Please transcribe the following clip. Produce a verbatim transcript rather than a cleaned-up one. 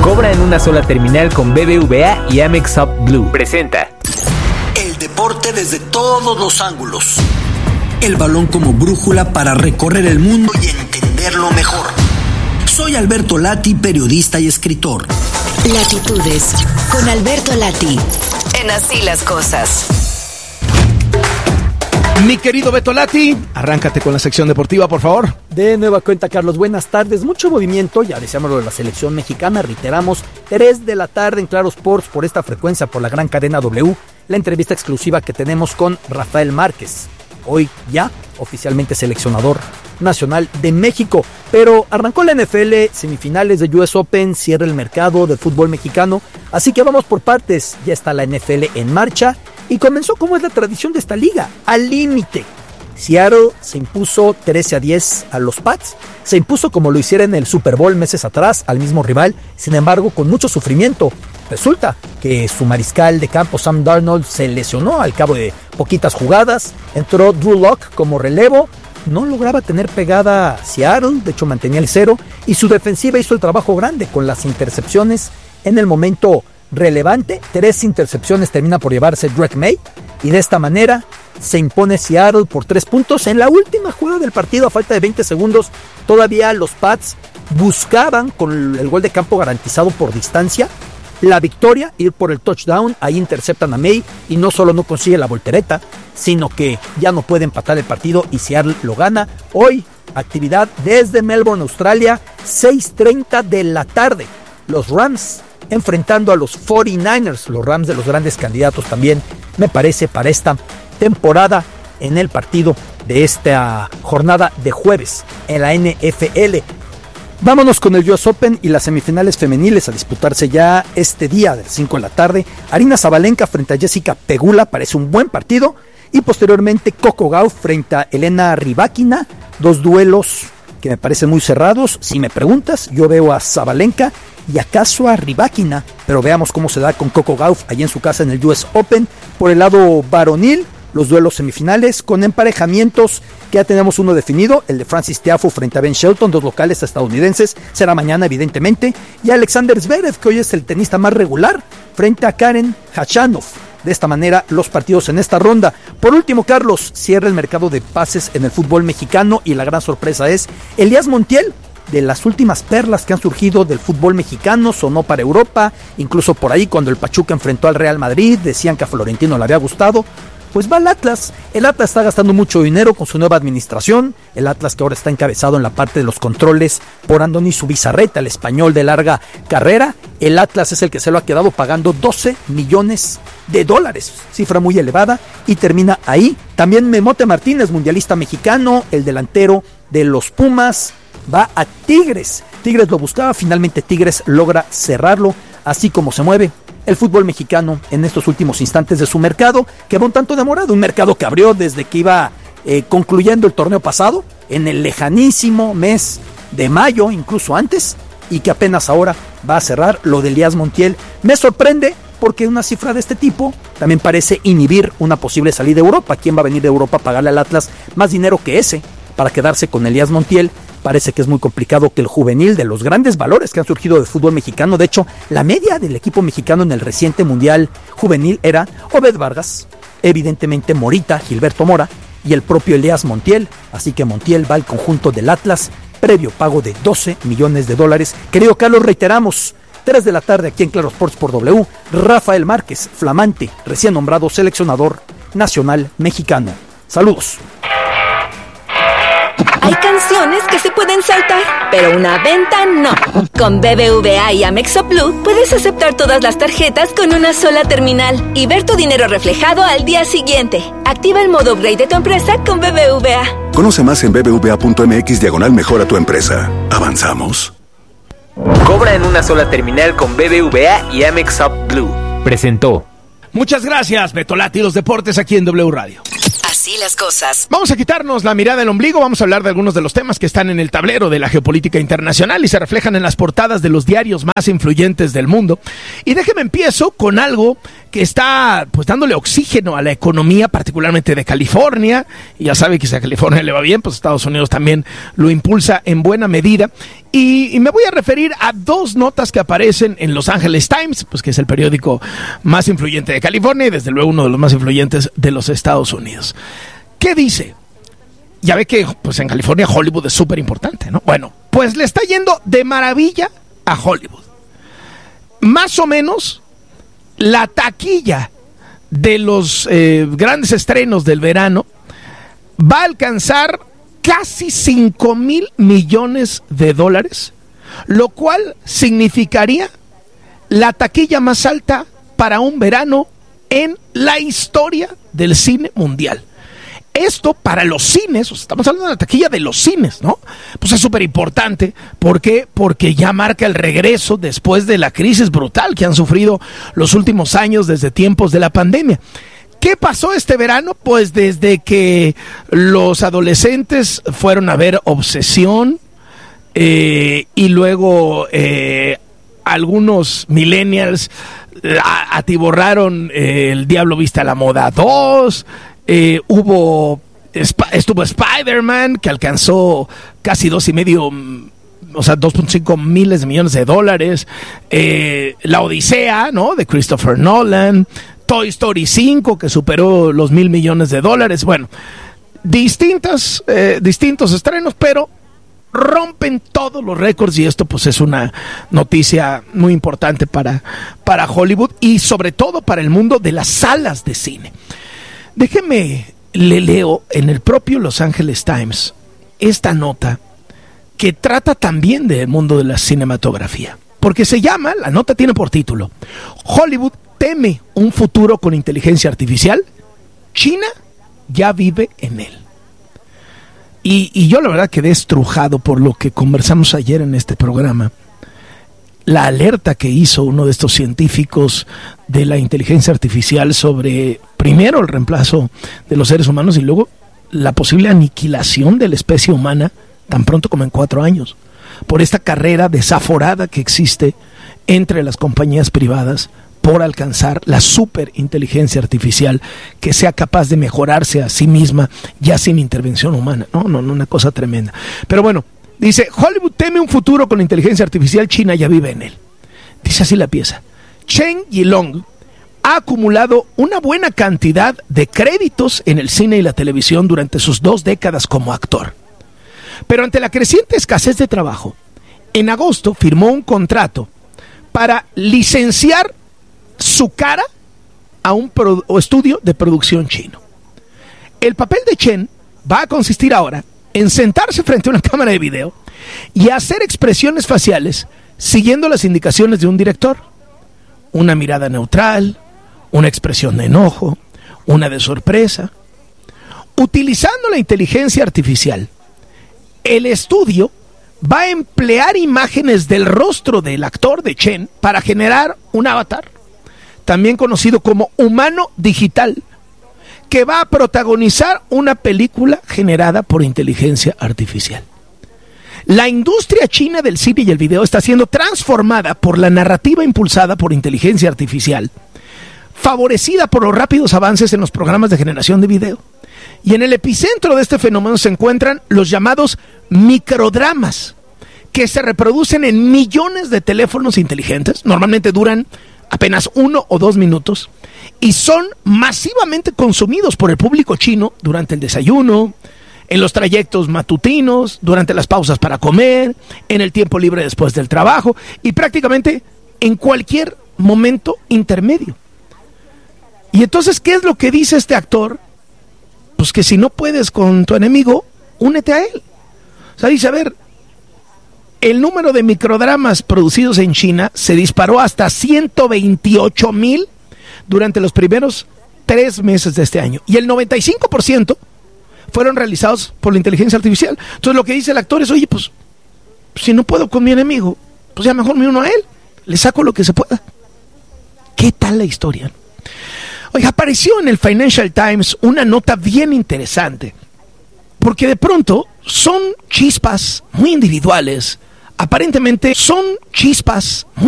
Cobra en una sola terminal con B B V A y Amex Up Blue. Presenta el deporte desde todos los ángulos. El balón como brújula para recorrer el mundo y entenderlo mejor. Soy Alberto Lati, periodista y escritor. Latitudes con Alberto Lati. En Así las Cosas. Mi querido Beto Lati, arráncate con la sección deportiva, por favor. De nueva cuenta, Carlos, buenas tardes. Mucho movimiento, ya decíamos lo de la selección mexicana, reiteramos, tres de la tarde en Claro Sports por esta frecuencia, por la gran cadena W, la entrevista exclusiva que tenemos con Rafael Márquez, hoy ya oficialmente seleccionador nacional de México. Pero arrancó la N F L, semifinales de U S Open, cierra el mercado del fútbol mexicano, así que vamos por partes. Ya está la N F L en marcha y comenzó, como es la tradición de esta liga, al límite. Seattle se impuso trece a diez a los Pats, se impuso como lo hiciera en el Super Bowl meses atrás al mismo rival, sin embargo con mucho sufrimiento. Resulta que su mariscal de campo Sam Darnold se lesionó al cabo de poquitas jugadas, entró Drew Lock como relevo, no lograba tener pegada Seattle, de hecho mantenía el cero, y su defensiva hizo el trabajo grande con las intercepciones en el momento relevante. Tres intercepciones termina por llevarse Drake May, y de esta manera se impone Seattle por tres puntos. En la última jugada del partido, a falta de veinte segundos, todavía los Pats buscaban, con el gol de campo garantizado por distancia, la victoria, ir por el touchdown. Ahí interceptan a May y no solo no consigue la voltereta, sino que ya no puede empatar el partido y Seattle lo gana. Hoy, actividad desde Melbourne, Australia, seis treinta de la tarde. Los Rams enfrentando a los cuarenta y nueve ers, los Rams de los grandes candidatos también, me parece, para esta temporada, en el partido de esta jornada de jueves en la N F L. Vámonos con el U S Open y las semifinales femeniles a disputarse ya este día de las cinco de la tarde. Aryna Sabalenka frente a Jessica Pegula, parece un buen partido. Y posteriormente Coco Gauff frente a Elena Rybakina, dos duelos que me parecen muy cerrados. Si me preguntas, yo veo a Sabalenka y acaso a Rybakina, pero veamos cómo se da con Coco Gauff allí en su casa en el U S Open. Por el lado varonil, los duelos semifinales con emparejamientos que ya tenemos uno definido, el de Francis Tiafoe frente a Ben Shelton, dos locales estadounidenses, será mañana evidentemente, y Alexander Zverev, que hoy es el tenista más regular, frente a Karen Khachanov. De esta manera los partidos en esta ronda. Por último, Carlos, cierra el mercado de pases en el fútbol mexicano y la gran sorpresa es Elías Montiel, de las últimas perlas que han surgido del fútbol mexicano, sonó para Europa, incluso por ahí cuando el Pachuca enfrentó al Real Madrid, decían que a Florentino le había gustado. Pues va al Atlas. El Atlas está gastando mucho dinero con su nueva administración. El Atlas, que ahora está encabezado en la parte de los controles por Andoni Zubizarreta, el español de larga carrera. El Atlas es el que se lo ha quedado pagando doce millones de dólares, cifra muy elevada, y termina ahí. También Memote Martínez, mundialista mexicano, el delantero de los Pumas, va a Tigres. Tigres lo buscaba, finalmente Tigres logra cerrarlo. Así como se mueve el fútbol mexicano en estos últimos instantes de su mercado, que va un tanto demorado, un mercado que abrió desde que iba eh, concluyendo el torneo pasado, en el lejanísimo mes de mayo, incluso antes, y que apenas ahora va a cerrar. Lo de Elías Montiel me sorprende, porque una cifra de este tipo también parece inhibir una posible salida de Europa. ¿Quién va a venir de Europa a pagarle al Atlas más dinero que ese para quedarse con Elías Montiel? Parece que es muy complicado que el juvenil, de los grandes valores que han surgido del fútbol mexicano, de hecho, la media del equipo mexicano en el reciente Mundial Juvenil era Obed Vargas, evidentemente Morita, Gilberto Mora y el propio Elías Montiel. Así que Montiel va al conjunto del Atlas, previo pago de doce millones de dólares. Querido Carlos, reiteramos, tres de la tarde aquí en Claro Sports por W, Rafael Márquez, flamante, recién nombrado seleccionador nacional mexicano. Saludos. Hay canciones que se pueden saltar, pero una venta no. Con B B V A y Amex Up Blue puedes aceptar todas las tarjetas con una sola terminal y ver tu dinero reflejado al día siguiente. Activa el modo upgrade de tu empresa con B B V A. Conoce más en bbva.mx diagonal mejora tu empresa. ¿Avanzamos? Cobra en una sola terminal con B B V A y Amex Up Blue. Presentó. Muchas gracias, Beto Lati, los deportes aquí en W Radio. Así las cosas. Vamos a quitarnos la mirada del ombligo, vamos a hablar de algunos de los temas que están en el tablero de la geopolítica internacional y se reflejan en las portadas de los diarios más influyentes del mundo. Y déjeme empiezo con algo que está pues dándole oxígeno a la economía, particularmente de California, y ya sabe que si a California le va bien, pues Estados Unidos también lo impulsa en buena medida. Y, y me voy a referir a dos notas que aparecen en Los Angeles Times, pues que es el periódico más influyente de California y desde luego uno de los más influyentes de los Estados Unidos. ¿Qué dice? Ya ve que pues en California Hollywood es súper importante, ¿no? Bueno, pues le está yendo de maravilla a Hollywood. Más o menos la taquilla de los eh, grandes estrenos del verano va a alcanzar casi cinco mil millones de dólares, lo cual significaría la taquilla más alta para un verano en la historia del cine mundial. Esto para los cines, o sea, estamos hablando de la taquilla de los cines, ¿no? Pues es súper importante. ¿Por qué? Porque ya marca el regreso después de la crisis brutal que han sufrido los últimos años desde tiempos de la pandemia. ¿Qué pasó este verano? Pues desde que los adolescentes fueron a ver Obsesión eh, y luego eh, algunos millennials eh, atiborraron eh, El Diablo Viste a la Moda dos. Eh, hubo estuvo Spider-Man, que alcanzó casi dos y medio, o sea, dos punto cinco miles de millones de dólares. Eh, La Odisea, ¿no? De Christopher Nolan. Toy Story cinco, que superó los mil millones de dólares. Bueno, distintas, eh, distintos estrenos, pero rompen todos los récords, y esto pues es una noticia muy importante para, para Hollywood y sobre todo para el mundo de las salas de cine. Déjeme, le leo en el propio Los Angeles Times esta nota que trata también del mundo de la cinematografía, porque se llama, la nota tiene por título, Hollywood teme un futuro con inteligencia artificial, China ya vive en él. Y, y yo la verdad quedé estrujado por lo que conversamos ayer en este programa. La alerta que hizo uno de estos científicos de la inteligencia artificial sobre, primero, el reemplazo de los seres humanos y luego la posible aniquilación de la especie humana tan pronto como en cuatro años, por esta carrera desaforada que existe entre las compañías privadas por alcanzar la superinteligencia artificial que sea capaz de mejorarse a sí misma ya sin intervención humana. No, no, no, una cosa tremenda. Pero bueno, dice, Hollywood teme un futuro con inteligencia artificial, China ya vive en él. Dice así la pieza. Chen Yilong ha acumulado una buena cantidad de créditos en el cine y la televisión durante sus dos décadas como actor. Pero ante la creciente escasez de trabajo, en agosto firmó un contrato para licenciar su cara a un pro- estudio de producción chino. El papel de Chen va a consistir ahora en sentarse frente a una cámara de video y hacer expresiones faciales siguiendo las indicaciones de un director. Una mirada neutral, una expresión de enojo, una de sorpresa. Utilizando la inteligencia artificial, el estudio va a emplear imágenes del rostro del actor de Chen para generar un avatar, también conocido como humano digital, que va a protagonizar una película generada por inteligencia artificial. La industria china del cine y el video está siendo transformada por la narrativa impulsada por inteligencia artificial, favorecida por los rápidos avances en los programas de generación de video. Y en el epicentro de este fenómeno se encuentran los llamados microdramas, que se reproducen en millones de teléfonos inteligentes, normalmente duran apenas uno o dos minutos, y son masivamente consumidos por el público chino durante el desayuno, en los trayectos matutinos, durante las pausas para comer, en el tiempo libre después del trabajo, y prácticamente en cualquier momento intermedio. Y entonces, ¿qué es lo que dice este actor? Pues que si no puedes con tu enemigo, únete a él. O sea, dice, a ver, el número de microdramas producidos en China se disparó hasta ciento veintiocho mil durante los primeros tres meses de este año. Y el noventa y cinco por ciento fueron realizados por la inteligencia artificial. Entonces lo que dice el actor es, oye, pues, si no puedo con mi enemigo, pues ya mejor me uno a él. Le saco lo que se pueda. ¿Qué tal la historia? Oye, apareció en el Financial Times una nota bien interesante, porque de pronto son chispas muy individuales. Aparentemente son chispas muy